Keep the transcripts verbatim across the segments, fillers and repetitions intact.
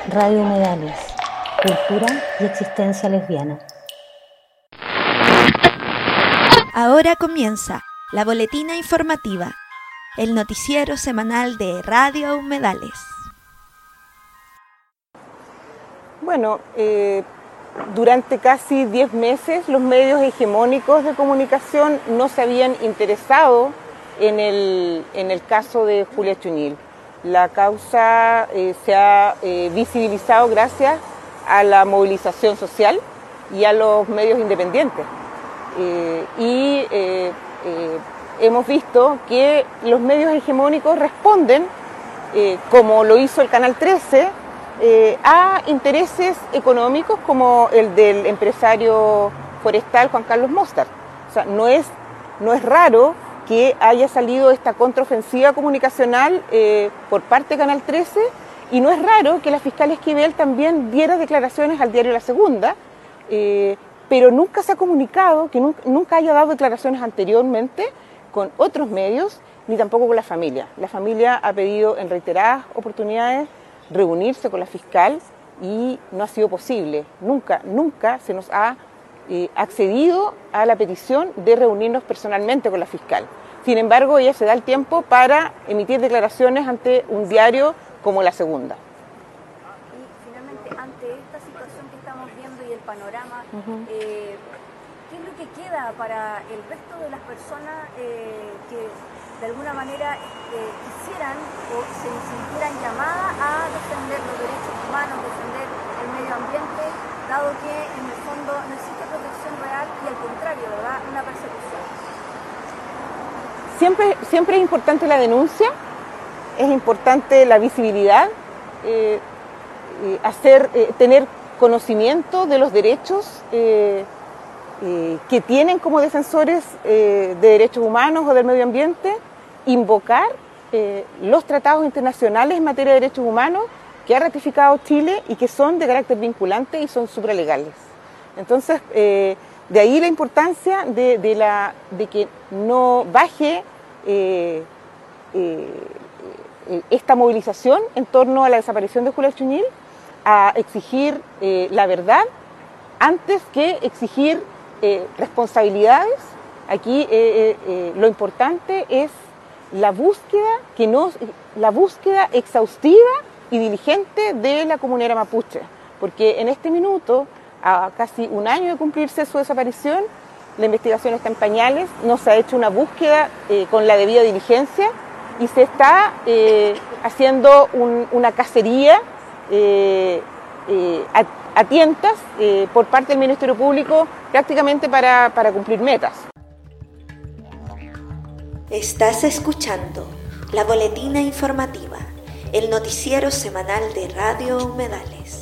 Radio Humedales, cultura y existencia lesbiana. Ahora comienza la boletina informativa, el noticiero semanal de Radio Humedales. Bueno, eh, durante casi diez meses los medios hegemónicos de comunicación no se habían interesado en el, en el caso de Julia Chuñil. La causa eh, se ha eh, visibilizado gracias a la movilización social y a los medios independientes. Eh, y eh, eh, hemos visto que los medios hegemónicos responden, eh, como lo hizo el Canal trece, eh, a intereses económicos como el del empresario forestal Juan Carlos Mostert. O sea, no es, no es raro que haya salido esta contraofensiva comunicacional eh, por parte de Canal trece, y no es raro que la fiscal Esquivel también diera declaraciones al diario La Segunda, eh, pero nunca se ha comunicado, que nunca, nunca haya dado declaraciones anteriormente con otros medios, ni tampoco con la familia. La familia ha pedido en reiteradas oportunidades reunirse con la fiscal y no ha sido posible. Nunca, nunca se nos ha eh, accedido a la petición de reunirnos personalmente con la fiscal. Sin embargo, ella se da el tiempo para emitir declaraciones ante un diario como La Segunda. Y finalmente, ante esta situación que estamos viendo y el panorama, uh-huh. eh, ¿qué es lo que queda para el resto de las personas eh, que de alguna manera eh, quisieran o se sintieran llamadas a defender los derechos humanos, defender el medio ambiente, dado que en el fondo no existe protección real y al contrario, ¿verdad?, una persecución? Siempre, siempre es importante la denuncia, es importante la visibilidad, eh, eh, hacer, eh, tener conocimiento de los derechos eh, eh, que tienen como defensores eh, de derechos humanos o del medio ambiente, invocar eh, los tratados internacionales en materia de derechos humanos que ha ratificado Chile y que son de carácter vinculante y son supralegales. Entonces, eh, de ahí la importancia de, de, la, de que no baje eh, eh, esta movilización en torno a la desaparición de Julia Chuñil, a exigir eh, la verdad antes que exigir eh, responsabilidades. Aquí eh, eh, eh, lo importante es la búsqueda, que no, la búsqueda exhaustiva y diligente de la comunera mapuche, porque en este minuto, a casi un año de cumplirse su desaparición, la investigación está en pañales, no se ha hecho una búsqueda eh, con la debida diligencia y se está eh, haciendo un, una cacería eh, eh, a, a tientas eh, por parte del Ministerio Público prácticamente para, para cumplir metas. Estás escuchando la boletina informativa, el noticiero semanal de Radio Humedales.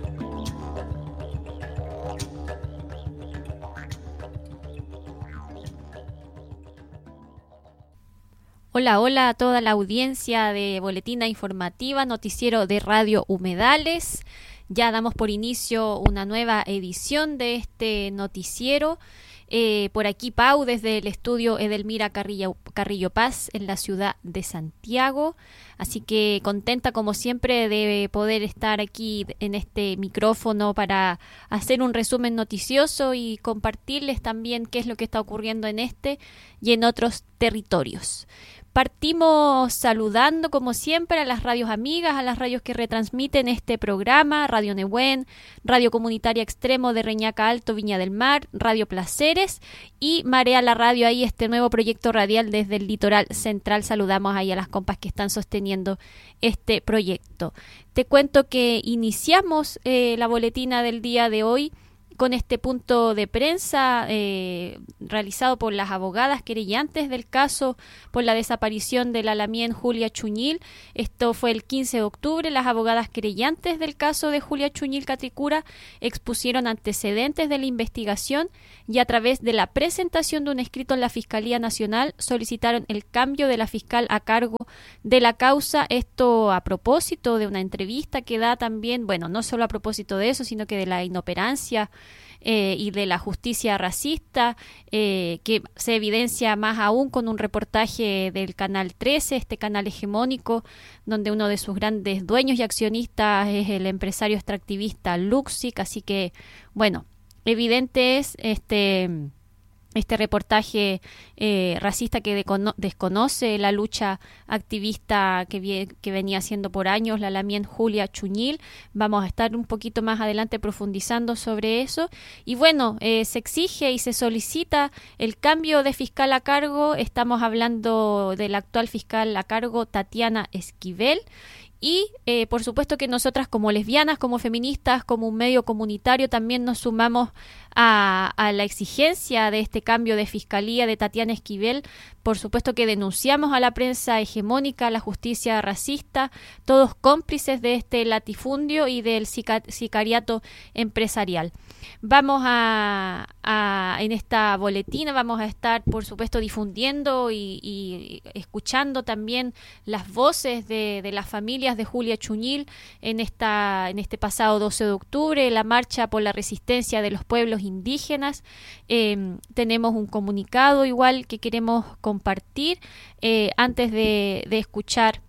Hola, hola a toda la audiencia de Boletina Informativa, noticiero de Radio Humedales. Ya damos por inicio una nueva edición de este noticiero. Eh, por aquí Pau, desde el estudio Edelmira Carrillo, Carrillo Paz, en la ciudad de Santiago. Así que contenta como siempre de poder estar aquí en este micrófono para hacer un resumen noticioso y compartirles también qué es lo que está ocurriendo en este y en otros territorios. Partimos saludando como siempre a las radios amigas, a las radios que retransmiten este programa: Radio Nehuen, Radio Comunitaria Extremo de Reñaca Alto, Viña del Mar, Radio Placeres y Marea la Radio, ahí este nuevo proyecto radial desde el litoral central. Saludamos ahí a las compas que están sosteniendo este proyecto. Te cuento que iniciamos eh, la boletina del día de hoy con este punto de prensa eh, realizado por las abogadas querellantes del caso por la desaparición de la lamien Julia Chuñil. Esto fue el quince de octubre. Las abogadas querellantes del caso de Julia Chuñil Catricura expusieron antecedentes de la investigación y a través de la presentación de un escrito en la Fiscalía Nacional solicitaron el cambio de la fiscal a cargo de la causa. Esto a propósito de una entrevista que da también, bueno, no solo a propósito de eso, sino que de la inoperancia eh, y de la justicia racista, eh, que se evidencia más aún con un reportaje del Canal trece, este canal hegemónico, donde uno de sus grandes dueños y accionistas es el empresario extractivista Luxic. Así que, bueno, evidente es este... este reportaje eh, racista que decono- desconoce la lucha activista que, vie- que venía haciendo por años la lamien Julia Chuñil. Vamos a estar un poquito más adelante profundizando sobre eso. Y bueno, eh, se exige y se solicita el cambio de fiscal a cargo. Estamos hablando del actual fiscal a cargo, Tatiana Esquivel. Y eh, por supuesto que nosotras como lesbianas, como feministas, como un medio comunitario, también nos sumamos a, a la exigencia de este cambio de fiscalía de Tatiana Esquivel. Por supuesto que denunciamos a la prensa hegemónica, a la justicia racista, todos cómplices de este latifundio y del sica- sicariato empresarial. Vamos a, a, en esta boletina vamos a estar, por supuesto, difundiendo y, y escuchando también las voces de, de las familias de Julia Chuñil en, esta, en este pasado doce de octubre, la marcha por la resistencia de los pueblos indígenas. Eh, tenemos un comunicado igual que queremos compartir eh, antes de, de escuchar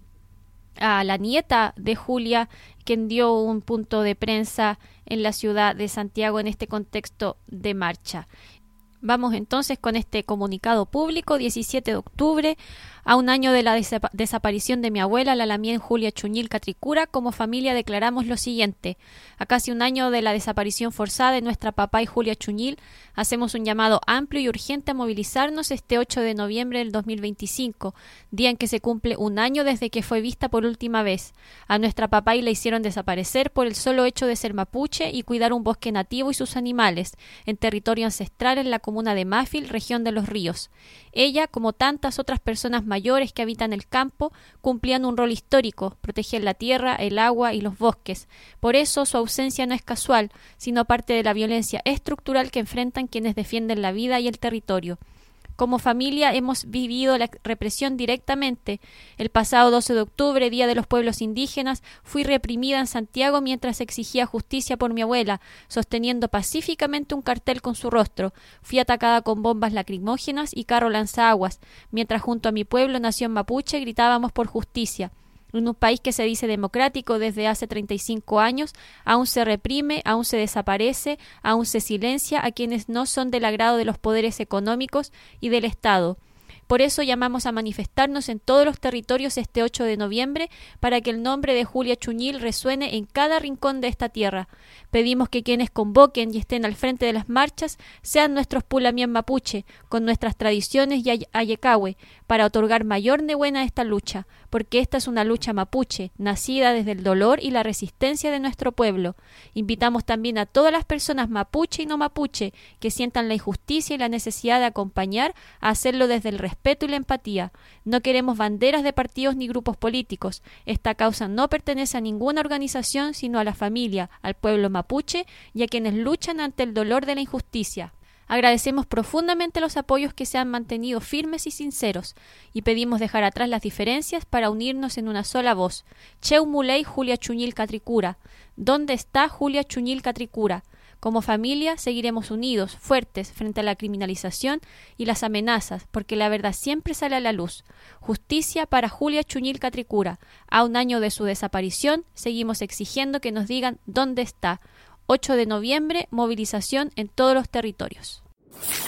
a la nieta de Julia, quien dio un punto de prensa en la ciudad de Santiago en este contexto de marcha. Vamos entonces con este comunicado público, diecisiete de octubre, a un año de la desa- desaparición de mi abuela, la lamien Julia Chuñil Catricura. Como familia declaramos lo siguiente: a casi un año de la desaparición forzada de nuestra papá y Julia Chuñil, hacemos un llamado amplio y urgente a movilizarnos este ocho de noviembre del dos mil veinticinco, día en que se cumple un año desde que fue vista por última vez. A nuestra papá y la hicieron desaparecer por el solo hecho de ser mapuche y cuidar un bosque nativo y sus animales, en territorio ancestral en la comuna de Mafil, región de Los Ríos. Ella, como tantas otras personas mayores que habitan el campo, cumplían un rol histórico: proteger la tierra, el agua y los bosques. Por eso su ausencia no es casual, sino parte de la violencia estructural que enfrentan quienes defienden la vida y el territorio. Como familia hemos vivido la represión directamente. El pasado doce de octubre, Día de los Pueblos Indígenas, fui reprimida en Santiago mientras exigía justicia por mi abuela, sosteniendo pacíficamente un cartel con su rostro. Fui atacada con bombas lacrimógenas y carro lanzaguas, mientras junto a mi pueblo, nación mapuche, gritábamos por justicia. En un país que se dice democrático desde hace treinta y cinco años, aún se reprime, aún se desaparece, aún se silencia a quienes no son del agrado de los poderes económicos y del Estado. Por eso llamamos a manifestarnos en todos los territorios este ocho de noviembre para que el nombre de Julia Chuñil resuene en cada rincón de esta tierra. Pedimos que quienes convoquen y estén al frente de las marchas sean nuestros pulamien mapuche, con nuestras tradiciones y ayecahue, para otorgar mayor nebuena a esta lucha, porque esta es una lucha mapuche, nacida desde el dolor y la resistencia de nuestro pueblo. Invitamos también a todas las personas mapuche y no mapuche que sientan la injusticia y la necesidad de acompañar a hacerlo desde el respeto y la empatía. No queremos banderas de partidos ni grupos políticos. Esta causa no pertenece a ninguna organización, sino a la familia, al pueblo mapuche y a quienes luchan ante el dolor de la injusticia. Agradecemos profundamente los apoyos que se han mantenido firmes y sinceros, y pedimos dejar atrás las diferencias para unirnos en una sola voz. Cheu Muley Julia Chuñil Catricura. ¿Dónde está Julia Chuñil Catricura? Como familia seguiremos unidos, fuertes, frente a la criminalización y las amenazas, porque la verdad siempre sale a la luz. Justicia para Julia Chuñil Catricura. A un año de su desaparición, seguimos exigiendo que nos digan dónde está. ocho de noviembre, movilización en todos los territorios.